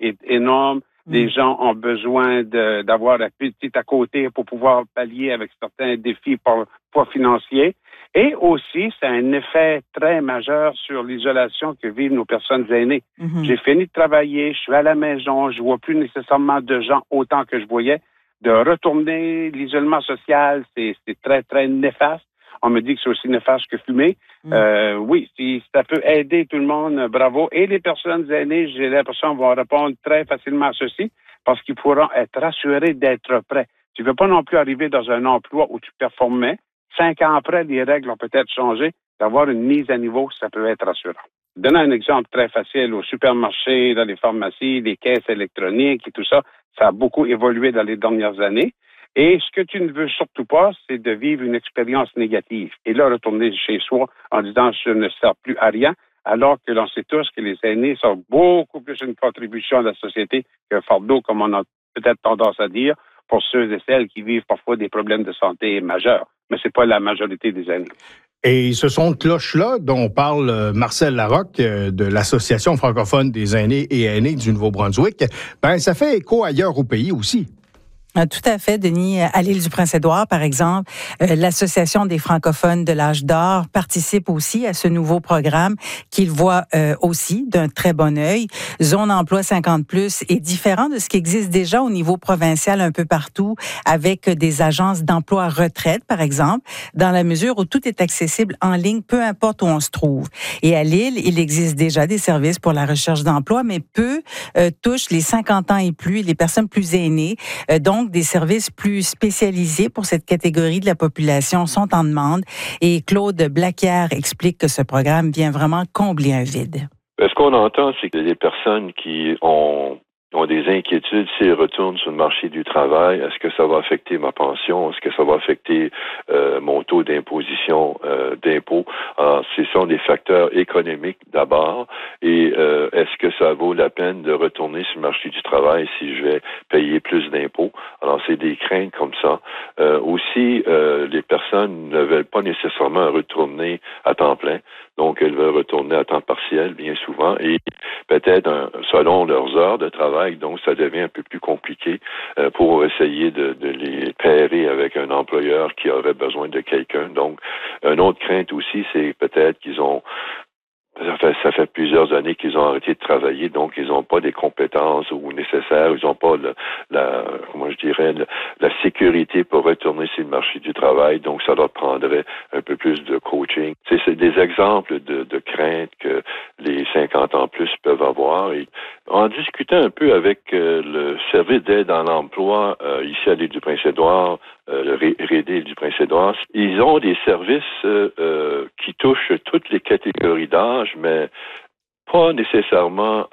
est énorme. Les gens ont besoin d'avoir la petite à côté pour pouvoir pallier avec certains défis pas financiers. Et aussi, ça a un effet très majeur sur l'isolation que vivent nos personnes aînées. J'ai fini de travailler, je suis à la maison, je vois plus nécessairement de gens autant que je voyais. De retourner l'isolement social, c'est très, très néfaste. On me dit que c'est aussi néfaste que fumer. Oui, si ça peut aider tout le monde, bravo. Et les personnes aînées, j'ai l'impression, vont répondre très facilement à ceci parce qu'ils pourront être rassurés d'être prêts. Tu ne veux pas non plus arriver dans un emploi où tu performais. 5 ans après, les règles ont peut-être changé. D'avoir une mise à niveau, ça peut être rassurant. Donner un exemple très facile, au supermarché, dans les pharmacies, les caisses électroniques et tout ça, ça a beaucoup évolué dans les dernières années. Et ce que tu ne veux surtout pas, c'est de vivre une expérience négative. Et là, retourner chez soi en disant « je ne sers plus à rien », alors que l'on sait tous que les aînés sont beaucoup plus une contribution à la société qu'un fardeau, comme on a peut-être tendance à dire, pour ceux et celles qui vivent parfois des problèmes de santé majeurs. Mais c'est pas la majorité des aînés. Et ce son de cloche-là dont parle Marcel Larocque de l'Association francophone des aînés et aînées du Nouveau-Brunswick, ben ça fait écho ailleurs au pays aussi. Tout à fait, Denis. À l'île du Prince-Édouard, par exemple, l'Association des francophones de l'âge d'or participe aussi à ce nouveau programme qu'il voit aussi d'un très bon œil. Zone emploi 50+ est différent de ce qui existe déjà au niveau provincial un peu partout, avec des agences d'emploi retraite, par exemple, dans la mesure où tout est accessible en ligne, peu importe où on se trouve. Et à l'île, il existe déjà des services pour la recherche d'emploi, mais peu touchent les 50 ans et plus, et les personnes plus aînées. Donc, des services plus spécialisés pour cette catégorie de la population sont en demande. Et Claude Blaquière explique que ce programme vient vraiment combler un vide. Ce qu'on entend, c'est que les personnes qui ont des inquiétudes s'ils retournent sur le marché du travail. Est-ce que ça va affecter ma pension? Est-ce que ça va affecter mon taux d'imposition d'impôt? Alors, ce sont des facteurs économiques d'abord. Et est-ce que ça vaut la peine de retourner sur le marché du travail si je vais payer plus d'impôts? Alors, c'est des craintes comme ça. Aussi, les personnes ne veulent pas nécessairement retourner à temps plein. Donc, elles veulent retourner à temps partiel, bien souvent, et peut-être selon leurs heures de travail. Donc, ça devient un peu plus compliqué pour essayer de les pairer avec un employeur qui aurait besoin de quelqu'un. Donc, une autre crainte aussi, c'est peut-être qu'ils ont ça fait plusieurs années qu'ils ont arrêté de travailler, donc ils n'ont pas des compétences nécessaires, ils n'ont pas la sécurité pour retourner sur le marché du travail, donc ça leur prendrait un peu plus de coaching. C'est des exemples de craintes que les 50 ans plus peuvent avoir. Et en discutant un peu avec le service d'aide à l'emploi ici à l'île du Prince-Édouard, le REDE du Prince-Édouard, ils ont des services qui touchent toutes les catégories d'âge, mais pas nécessairement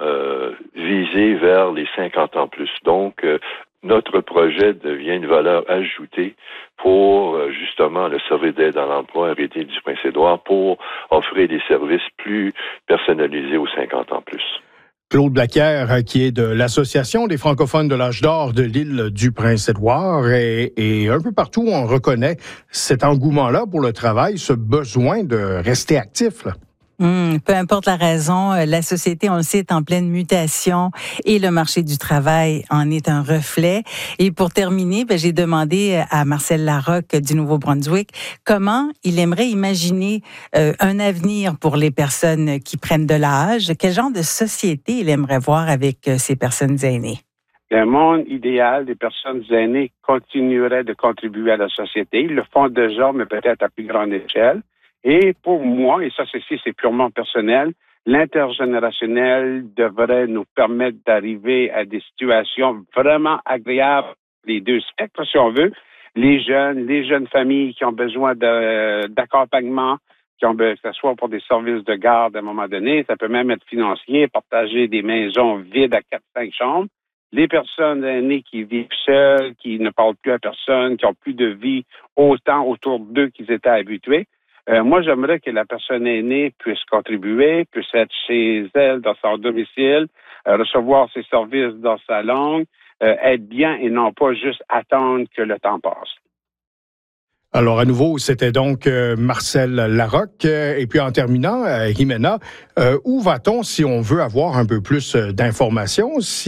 visés vers les 50 ans plus. Donc, notre projet devient une valeur ajoutée pour justement le service d'aide à l'emploi REDE du Prince-Édouard pour offrir des services plus personnalisés aux 50 ans plus. Claude Blaquière, qui est de l'Association des francophones de l'âge d'or de l'île du Prince-Édouard, et un peu partout, on reconnaît cet engouement-là pour le travail, ce besoin de rester actif, là. Peu importe la raison, la société, on le sait, est en pleine mutation et le marché du travail en est un reflet. Et pour terminer, j'ai demandé à Marcel Larocque du Nouveau-Brunswick comment il aimerait imaginer un avenir pour les personnes qui prennent de l'âge. Quel genre de société il aimerait voir avec ces personnes aînées? Un monde idéal des personnes aînées continuerait de contribuer à la société. Ils le font déjà, mais peut-être à plus grande échelle. Et pour moi, et ça c'est purement personnel, l'intergénérationnel devrait nous permettre d'arriver à des situations vraiment agréables, les deux spectres, si on veut. Les jeunes familles qui ont besoin d'accompagnement, que ce soit pour des services de garde à un moment donné, ça peut même être financier, partager des maisons vides à 4-5 chambres. Les personnes aînées qui vivent seules, qui ne parlent plus à personne, qui ont plus de vie autant autour d'eux qu'ils étaient habitués. Moi, j'aimerais que la personne aînée puisse contribuer, puisse être chez elle, dans son domicile, recevoir ses services dans sa langue, être bien et non pas juste attendre que le temps passe. Alors, à nouveau, c'était donc Marcel Larocque. Et puis, en terminant, Jimena, où va-t-on si on veut avoir un peu plus d'informations?